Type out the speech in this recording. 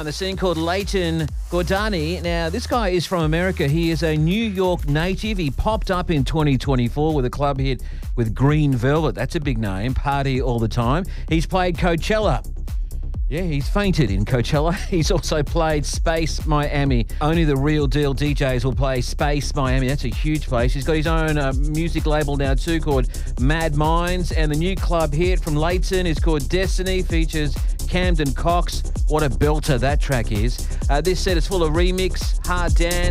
the scene called Leighton Gordani. Now, this guy is from America. He is a New York native. He popped up in 2024 with a club hit with Green Velvet. That's a big name. Party all the time. He's played Coachella. Yeah, he's fainted in Coachella. He's also played Space Miami. Only the real deal DJs will play Space Miami. That's a huge place. He's got his own music label now too called Mad Minds. And the new club hit from Leighton is called Destiny. Features Camden Cox. What a belter that track is. This set is full of remix, hard dance,